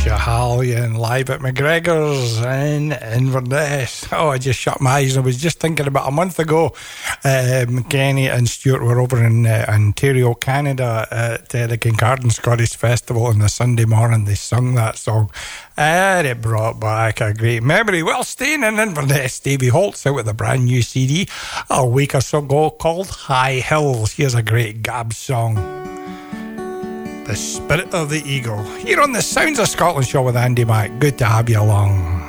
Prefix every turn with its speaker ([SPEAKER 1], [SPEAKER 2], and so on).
[SPEAKER 1] Shahalian live at McGregor's in Inverness. Oh, I just shut my eyes. I was just thinking about a month ago, Kenny and Stuart were over in Ontario, Canada at the Kincardine Scottish Festival on the Sunday morning. They sung that song and it brought back a great memory. Well, staying in Inverness, Davy Holt's out with a brand new CD a week or so ago called High Hills. Here's a great Gab song. The Spirit of the Eagle. Here on the Sounds of Scotland show with Andy Mack. Good to have you along.